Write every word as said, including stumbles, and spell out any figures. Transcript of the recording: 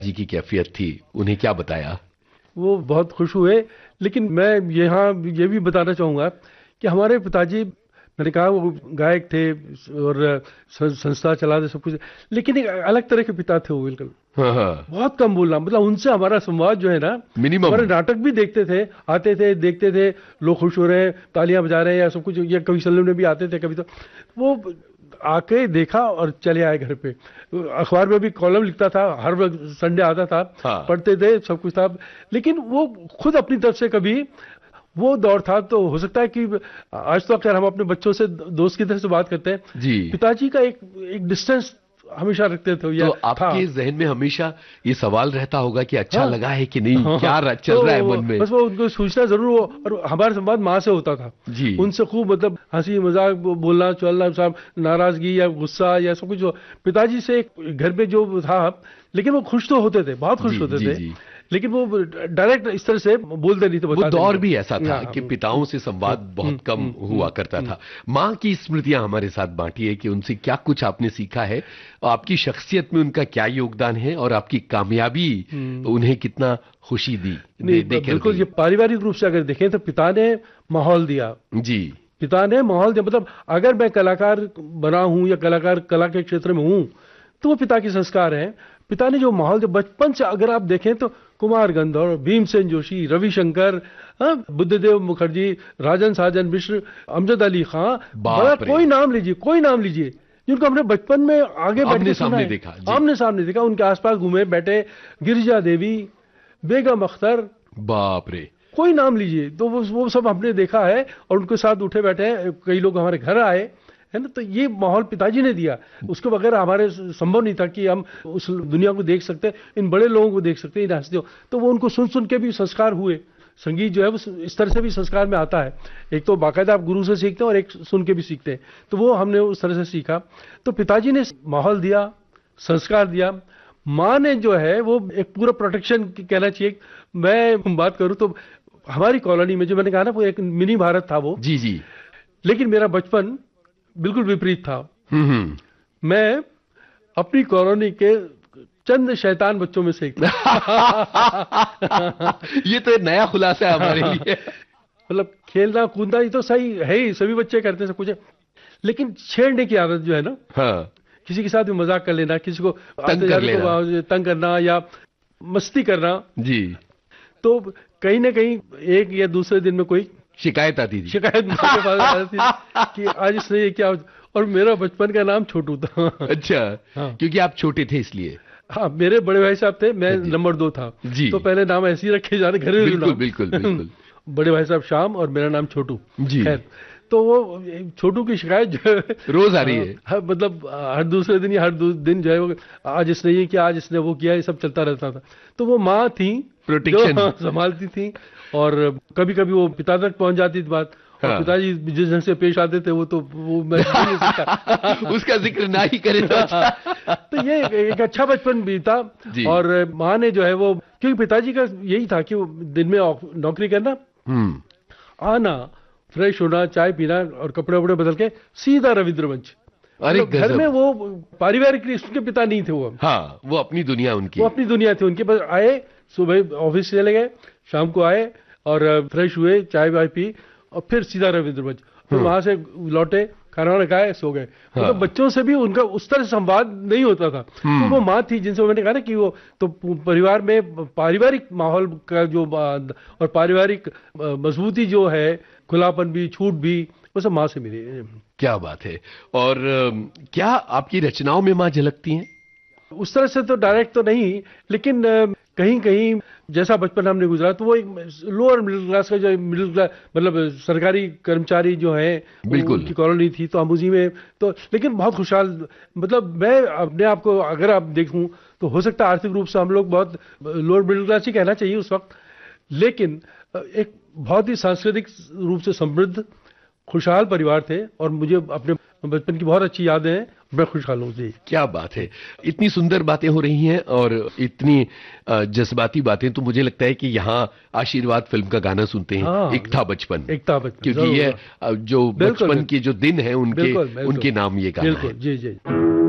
जी की कैफियत थी, उन्हें क्या बताया? वो बहुत खुश हुए, लेकिन मैं यहाँ ये भी बताना चाहूँगा कि हमारे पिताजी, मैंने कहा वो गायक थे और संस्था चलाते सब कुछ, लेकिन एक अलग तरह के पिता थे वो, बिल्कुल। हाँ हाँ। बहुत कम बोलना, मतलब उनसे हमारा संवाद जो है ना, मिनिमम। हमारे नाटक भी देखते थे, आते थे, देखते थे, लोग खुश हो रहे हैं, तालियां बजा रहे हैं या सब कुछ, या कभी सलीम ने भी आते थे कभी, तो वो आके देखा और चले आए घर पे। अखबार में भी कॉलम लिखता था, हर वक्त संडे आता था, हाँ। पढ़ते थे, सब कुछ था, लेकिन वो खुद अपनी तरफ से कभी, वो दौर था तो हो सकता है कि आज तो अगर हम अपने बच्चों से दोस्त की तरह से बात करते हैं जी, पिताजी का एक एक डिस्टेंस हमेशा रखते थे। तो आपके जहन में हमेशा ये सवाल रहता होगा कि अच्छा हाँ, लगा है कि नहीं, हाँ, क्या चल तो रहा है मन में? बस वो उनको सूचना जरूर हो, और हमारा संवाद माँ से होता था जी, उनसे खूब, मतलब हंसी मजाक बोलना चलना, साहब नाराजगी या गुस्सा या सब कुछ। पिताजी से घर पे जो था, लेकिन वो खुश तो होते थे, बहुत खुश होते जी, थे जी, लेकिन वो डायरेक्ट इस तरह से बोलते नहीं थे। वो दौर भी ऐसा था कि पिताओं से संवाद बहुत कम हुआ करता था। माँ की स्मृतियां हमारे साथ बांटिए कि उनसे क्या कुछ आपने सीखा है, आपकी शख्सियत में उनका क्या योगदान है, और आपकी कामयाबी उन्हें कितना खुशी दी। नहीं, बिल्कुल, ये पारिवारिक रूप से अगर देखें तो पिता ने माहौल दिया। जी, पिता ने माहौल दिया, मतलब अगर मैं कलाकार बना हूं या कलाकार कला के क्षेत्र में हूं तो वो पिता के संस्कार हैं। पिता ने जो माहौल दिया बचपन से, अगर आप देखें तो कुमार गंधर्व, भीमसेन जोशी, रविशंकर, बुद्धदेव मुखर्जी, राजन साजन मिश्र, अमजद अली खां, बड़ा कोई नाम लीजिए, कोई नाम लीजिए जिनको हमने बचपन में आगे बैठ के सामने देखा, आमने सामने देखा, उनके आसपास घूमे बैठे, गिरिजा देवी, बेगम अख्तर, बाप रे, कोई नाम लीजिए, तो वो वो सब हमने देखा है और उनके साथ उठे बैठे हैं। कई लोग हमारे घर आए, है ना, तो ये माहौल पिताजी ने दिया। उसके बगैर हमारे संभव नहीं था कि हम उस दुनिया को देख सकते, इन बड़े लोगों को देख सकते, इन हस्तियों। तो वो उनको सुन सुन के भी संस्कार हुए। संगीत जो है वो इस तरह से भी संस्कार में आता है, एक तो बाकायदा आप गुरु से सीखते हैं और एक सुन के भी सीखते हैं, तो वो हमने उस तरह से सीखा। तो पिताजी ने माहौल दिया, संस्कार दिया। माँ ने जो है वो एक पूरा प्रोटेक्शन कहना चाहिए। मैं बात करूँ तो हमारी कॉलोनी में, जो मैंने कहा ना, वो एक मिनी भारत था वो। जी जी। लेकिन मेरा बचपन बिल्कुल विपरीत था। हम्म। मैं अपनी कॉलोनी के चंद शैतान बच्चों में से एक ये तो एक नया खुलासा है हमारे लिए। मतलब खेलना कूदना ये तो सही है ही, सभी बच्चे करते हैं सब कुछ, लेकिन छेड़ने की आदत जो है ना, हाँ, किसी के साथ भी मजाक कर लेना, किसी को तंग कर लेना, तंग करना या मस्ती करना जी, तो कहीं ना कहीं एक या दूसरे दिन में कोई शिकायत आती थी, शिकायत मुझे पास आती थी कि आज इसने ये क्या। और मेरा बचपन का नाम छोटू था। अच्छा, हाँ। क्योंकि आप छोटे थे इसलिए। हाँ, मेरे बड़े भाई साहब थे, मैं नंबर दो था जी, तो पहले नाम ऐसे ही रखे जाने, घरेलू नाम। बिल्कुल बिल्कुल। बड़े भाई साहब श्याम और मेरा नाम छोटू जी। खैर, तो वो छोटू की शिकायत जो है रोज आ रही है, हर मतलब हर दूसरे दिन या हर दिन जो है वो, आज इसने ये किया, आज इसने वो किया, ये सब चलता रहता था। तो वो माँ थी प्रोटेक्शन संभालती थी, और कभी कभी वो पिता तक पहुंच जाती थी बात। हाँ। पिताजी जिस ढंग से पेश आते थे वो तो वो मैं नहीं सकता। उसका जिक्र ना ही करें तो अच्छा। तो ये एक अच्छा बचपन बीता। और माँ ने जो है वो, क्योंकि पिताजी का यही था कि वो दिन में नौकरी करना, आना, फ्रेश होना, चाय पीना और कपड़े वपड़े बदल के सीधा रविंद्र मंच। अरे घर में वो पारिवारिक के पिता नहीं थे वो। हाँ, वो अपनी दुनिया उनकी, वो अपनी दुनिया थी उनके पास। आए, सुबह ऑफिस से चले गए, शाम को आए और फ्रेश हुए, चाय वाय पी और फिर सीधा रविंद्र मंच, फिर वहां से लौटे, खाना वाना खाए, सो गए। हाँ। मतलब बच्चों से भी उनका उस तरह संवाद नहीं होता था। तो वो माँ थी जिनसे मैंने कहा ना कि वो तो परिवार में पारिवारिक माहौल का जो और पारिवारिक मजबूती जो है, खुलापन भी, छूट भी, वो सब माँ से मिली। क्या बात है। और क्या आपकी रचनाओं में माँ झलकती हैं? उस तरह से तो डायरेक्ट तो नहीं, लेकिन कहीं कहीं जैसा बचपन हमने गुजरा, तो वो एक लोअर मिडिल क्लास का, जो मिडिल क्लास मतलब सरकारी कर्मचारी जो है, उनकी कॉलोनी थी, तो हम उसी में तो, लेकिन बहुत खुशहाल। मतलब मैं अपने आप को अगर आप देखूं तो हो सकता है आर्थिक रूप से हम लोग बहुत लोअर मिडिल क्लास ही कहना चाहिए उस वक्त, लेकिन एक बहुत ही सांस्कृतिक रूप से समृद्ध खुशहाल परिवार थे, और मुझे अपने बचपन की बहुत अच्छी यादें हैं। मैं खुशहाल हूँ जी। क्या बात है, इतनी सुंदर बातें हो रही हैं और इतनी जज्बाती बातें, तो मुझे लगता है कि यहाँ आशीर्वाद फिल्म का गाना सुनते हैं। हाँ, एक था बचपन, एक था बचपन, क्योंकि ये जो बचपन के जो दिन हैं उनके उनके नाम ये गाना है। जी जी।